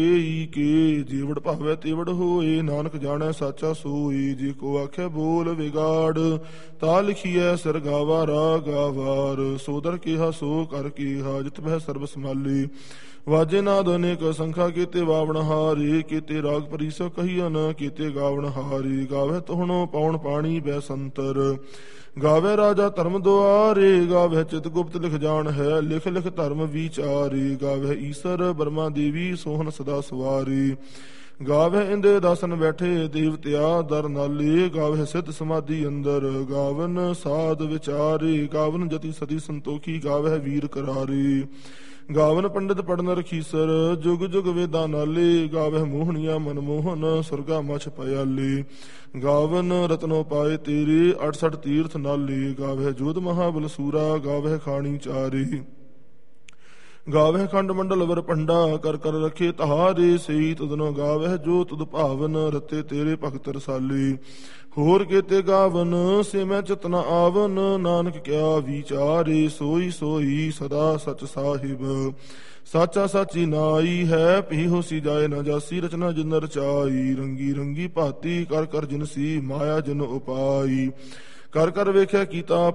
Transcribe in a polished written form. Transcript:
ਕੇ ਜੀਵੜ ਭਾਵੈ ਤੇਵੜ ਹੋਏ, ਨਾਨਕ ਜਾਣੈ ਸਾਚਾ ਸੋਈ। ਜੇ ਕੋ ਆਖੈ ਬੋਲ ਵਿਗਾੜ, ਤਾ ਲਿਖੀਐ ਸਿਰ ਗਾਵਾ ਰਾਗਾ ਵਾਰ। ਸੋਦਰ ਕਿਹਾ ਸੋ ਕਰ ਕੀਹਾ, ਜਿਤ ਬਹਿ ਸਰਬ ਸਮਾਲੀ। ਵਾਜੇ ਨਾਦ ਅਨੇਕ ਸੰਖਾ, ਕੀਤੇ ਵਾਵਣ ਹਾਰੇ। ਕੀਤੇ ਰਾਗ ਪਰੀਸੋ ਕਹੀਅਨ, ਕੀਤੇ ਗਾਵਣ ਹਾਰੇ। ਗਾਵੈ ਤੋਹਣੋ ਪਾਉਣ ਪਾਣੀ ਬੈਸੰਤਰ, ਗਾਵੈ ਰਾਜਾ ਧਰਮ ਦੁਆਰੇ। ਗਾਵੈ ਚਿਤ ਗੁਪਤ ਲਿਖ ਜਾਣ ਹੈ, ਲਿਖ ਲਿਖ ਧਰਮ ਵਿਚਾਰੇ। ਗਾਵੈ ਈਸਰ ਬਰਮਾ ਦੇਵੀ, ਸੋਹਣ ਸਦਾ ਸਵਾਰੀ। ਗਾਵੈ ਇੰਦੇ ਦਾਸਨ ਬੈਠੇ, ਦੇਵਤਿਆ ਦਰ ਨਾਲੇ। ਗਾਵੈ ਸਿੱਧ ਸਮਾਧੀ ਅੰਦਰ, ਗਾਵਨ ਸਾਧ ਵਿਚਾਰੇ। ਗਾਵਨ ਜਤੀ ਸਤੀ ਸੰਤੋਖੀ, ਗਾਵੈ ਵੀਰ ਕਰਾਰੇ। ਗਾਵਨ ਪੰਡਿਤ ਪੜਨ ਰਖੀਸਰ, ਜੁਗ ਜੁਗ ਵੇਦਾਂ ਨਾਲੇ। ਗਾਵਹਿ ਮੋਹਣੀਆ ਮਨਮੋਹਨ, ਸੁਰਗਾ ਮਛ ਪਇਆਲੇ। ਗਾਵਨ ਰਤਨੋ ਪਾਏ ਤੇਰੇ, 68 ਤੀਰਥ ਨਾਲੇ। ਗਾਵਹਿ ਜੋਧ ਮਹਾਬਲ ਸੂਰਾ, ਗਾਵਹਿ ਖਾਣੀ ਚਾਰੇ। ਗਾਵਹਿ ਖੰਡ ਮੰਡਲ ਵਰ ਪੰਡਾ, ਕਰ ਕਰ ਰਖੇ ਤਹਾਰੇ। ਸਈ ਤੁਧਨੋ ਗਾਵਹਿ ਜੋ ਤੁਧ ਭਾਵਨ, ਰਤੇ ਤੇਰੇ ਭਗਤ ਰਸਾਲੇ। ਹੋਰ ਕੇਤੇ ਗਾਵਨ, ਸੇ ਮੈਂ ਚਿਤ ਨ ਆਵਨ। ਨਾਨਕ ਕਿਆ ਵਿਚਾਰੇ, ਸੋਈ ਸੋਈ ਸਦਾ ਸਚ ਸਾਹਿਬ। ਸਾਚਾ ਸਾਚੀ ਨਾਈ ਹੈ, ਪੀ ਹੋਸੀ ਜਾਏ ਨ ਜਾਸੀ। ਰਚਨਾ ਜਿਨ ਰਚਾਈ, ਰੰਗੀ ਰੰਗੀ ਭਾਤੀ। ਕਰ ਕਰ ਜਿਨਸੀ ਮਾਇਆ ਜਿਨ ਉਪਾਈ। ਕਰ ਕਰ ਵੇਖਿਆ ਕੀਤਾ